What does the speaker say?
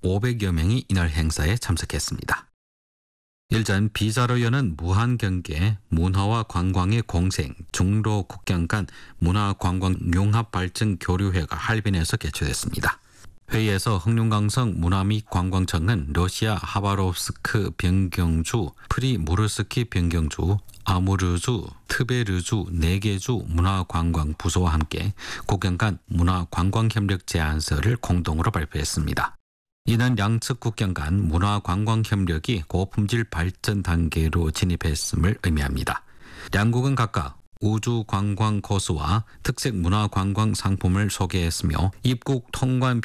500여 명이 이날 행사에 참석했습니다. 일전 비자로 여는 무한경계 문화와 관광의 공생 중로 국경 간 문화관광융합발전교류회가 할빈에서 개최됐습니다. 회의에서 흑룡강성 문화 및 관광청은 러시아 하바롭스크 변경주, 프리무르스키 변경주, 아무르주, 트베르주 4개 주 문화관광부서와 함께 국경 간 문화관광협력 제안서를 공동으로 발표했습니다. 이는 양측 국경 간 문화관광협력이 고품질 발전 단계로 진입했음을 의미합니다. 양국은 각각 우주관광 코스와 특색 문화관광 상품을 소개했으며 입국 통관